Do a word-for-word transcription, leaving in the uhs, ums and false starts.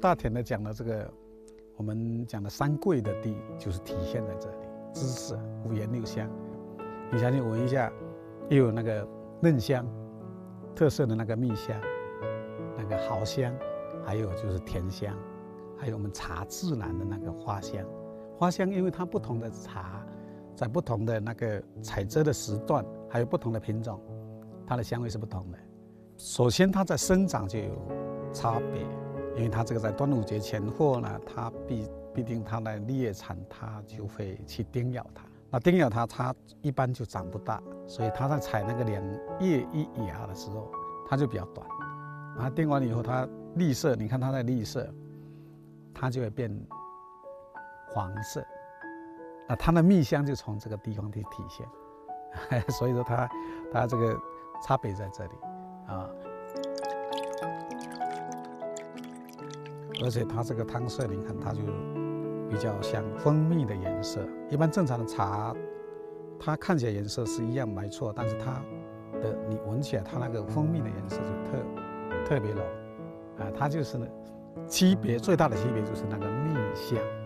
大体的讲的这个，我们讲的三贵的地，就是体现在这里。知识五颜六香，你下去闻一下，又有那个嫩香，特色的那个蜜香，那个毫香，还有就是甜香，还有我们茶自然的那个花香。花香因为它不同的茶，在不同的那个采摘的时段，还有不同的品种，它的香味是不同的。首先它在生长就有差别，因为它这个在端午节前后呢，它必必定它的猎产，它就会去叮咬它。那叮咬它，它一般就长不大，所以它在采那个两叶一芽的时候，它就比较短。然后叮完以后，它绿色，你看它的绿色，它就会变黄色。那它的蜜香就从这个地方去体现，所以说它它这个差别在这里啊。而且它这个汤色，你看它就比较像蜂蜜的颜色。一般正常的茶，它看起来颜色是一样没错，但是它的你闻起来，它那个蜂蜜的颜色就特特别浓啊。它就是呢，区别最大的区别就是那个蜜香。